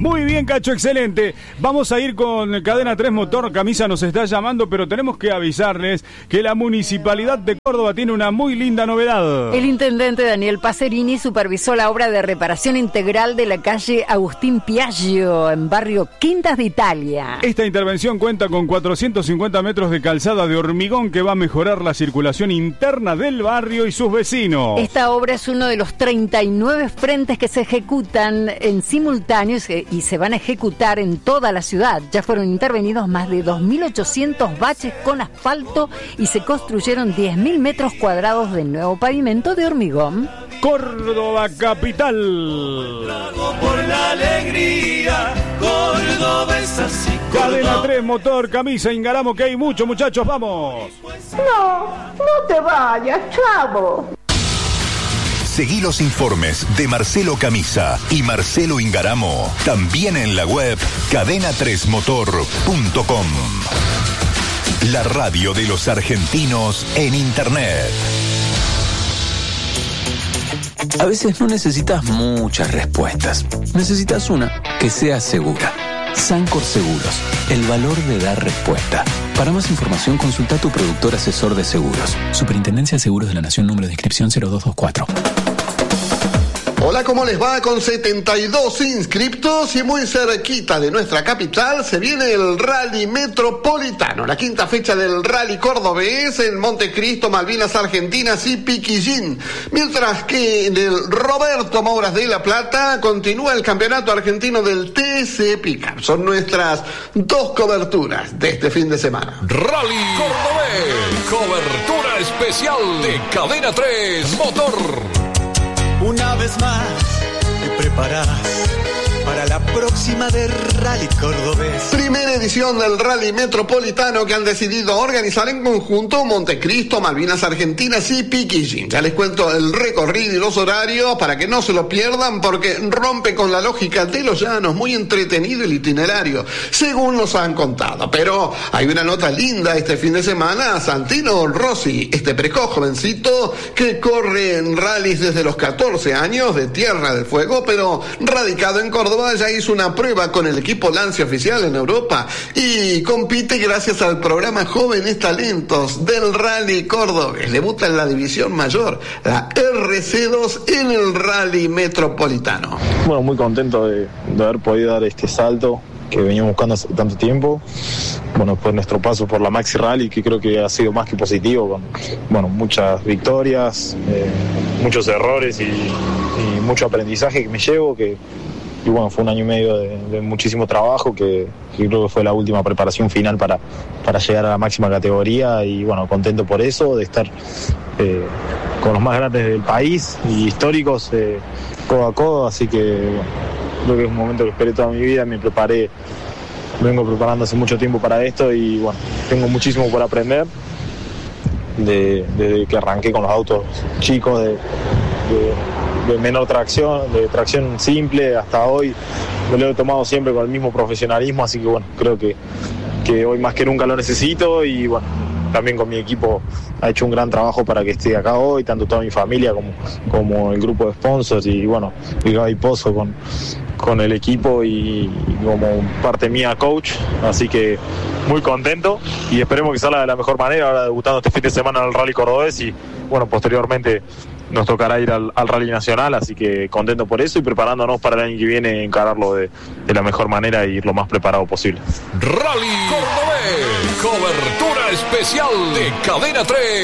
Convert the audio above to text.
Muy bien, Cacho, excelente. Vamos a ir con Cadena 3 Motor. Camisa nos está llamando, pero tenemos que avisarles que la Municipalidad de Córdoba tiene una muy linda novedad. El intendente Daniel Pacerini supervisó la obra de reparación integral de la calle Agustín Piaggio, en barrio Quintas de Italia. Esta intervención cuenta con 450 metros de calzada de hormigón que va a mejorar la circulación interna del barrio y sus vecinos. Esta obra es uno de los 39 frentes que se ejecutan en simultáneo y se van a ejecutar en toda la ciudad. Ya fueron intervenidos más de 2.800 baches con asfalto y se construyeron 10.000 metros cuadrados de nuevo pavimento de hormigón. Córdoba capital. Por la alegría, Córdoba es así. Cadena 3 Motor, Camisa, Ingaramo, que hay mucho, muchachos, vamos. No te vayas, chavo. Seguí los informes de Marcelo Camisa y Marcelo Ingaramo también en la web cadena3motor.com. La radio de los argentinos en Internet. A veces no necesitas muchas respuestas. Necesitas una que sea segura. Sancor Seguros, el valor de dar respuesta. Para más información, consulta a tu productor asesor de seguros. Superintendencia de Seguros de la Nación, número de inscripción 0224. Hola, ¿cómo les va? Con 72 inscriptos y muy cerquita de nuestra capital se viene el Rally Metropolitano, la quinta fecha del Rally Cordobés en Montecristo, Malvinas Argentinas y Piquillín. Mientras que en el Roberto Mouras de La Plata continúa el campeonato argentino del TC Pickup. Son nuestras dos coberturas de este fin de semana. Rally Cordobés, cobertura especial de Cadena 3 Motor. Una vez más te preparás para la próxima de Rally Cordobés. Primera edición del Rally Metropolitano que han decidido organizar en conjunto Montecristo, Malvinas Argentinas y Piquillín. Ya les cuento el recorrido y los horarios para que no se lo pierdan, porque rompe con la lógica de los llanos. Muy entretenido el itinerario, según nos han contado. Pero hay una nota linda este fin de semana. Santino Rossi, este precoz jovencito que corre en rallies desde los 14 años de Tierra del Fuego, pero radicado en Córdoba, ya hizo una prueba con el equipo Lancia Oficial en Europa y compite gracias al programa Jóvenes Talentos del Rally Cordobés. Debuta en la división mayor, la RC2, en el Rally Metropolitano. Bueno, muy contento de haber podido dar este salto que veníamos buscando hace tanto tiempo. Bueno, pues nuestro paso por la Maxi Rally, que creo que ha sido más que positivo, con muchas victorias, muchos errores y mucho aprendizaje que me llevo, y bueno, fue un año y medio de muchísimo trabajo que creo que fue la última preparación final para llegar a la máxima categoría, y bueno, contento por eso, de estar con los más grandes del país y históricos codo a codo, así que bueno, creo que es un momento que esperé toda mi vida, me vengo preparando hace mucho tiempo para esto y bueno, tengo muchísimo por aprender desde que arranqué con los autos chicos de menor tracción, de tracción simple, hasta hoy me lo he tomado siempre con el mismo profesionalismo, así que bueno, creo que hoy más que nunca lo necesito, y bueno, también con mi equipo ha hecho un gran trabajo para que esté acá hoy, tanto toda mi familia como el grupo de sponsors, y bueno, y Gaby Pozo con el equipo y como parte mía coach, así que muy contento y esperemos que salga de la mejor manera, ahora debutando este fin de semana en el Rally Cordobés, y bueno, posteriormente nos tocará ir al Rally Nacional, así que contento por eso y preparándonos para el año que viene, encararlo de la mejor manera e ir lo más preparado posible. Rally Cordobés, cobertura especial de Cadena 3.